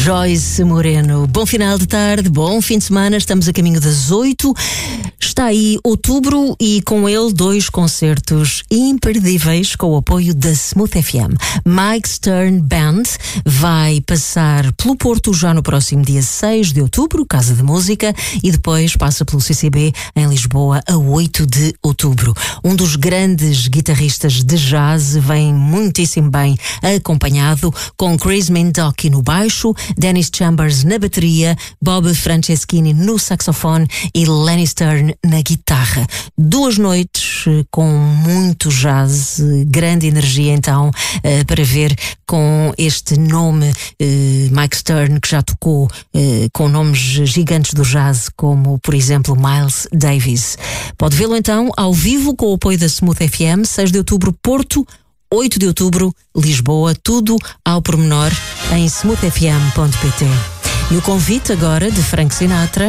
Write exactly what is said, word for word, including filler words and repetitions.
Joyce Moreno. Bom final de tarde, bom fim de semana, estamos a caminho das oito. Está aí outubro e com ele dois concertos imperdíveis com o apoio da Smooth F M. Mike Stern Band vai passar pelo Porto já no próximo dia seis de outubro, Casa de Música, e depois passa pelo C C B em Lisboa a oito de outubro. Um dos grandes guitarristas de jazz vem muitíssimo bem acompanhado, com Chris Mindocki no baixo, Dennis Chambers na bateria, Bob Franceschini no saxofone e Lenny Stern na guitarra. Duas noites com muito jazz, grande energia então para ver com este nome Mike Stern, que já tocou com nomes gigantes do jazz como por exemplo Miles Davis. Pode vê-lo então ao vivo com o apoio da Smooth F M, seis de outubro Porto, oito de outubro Lisboa, tudo ao pormenor em smooth f m ponto p t. E o convite agora de Frank Sinatra.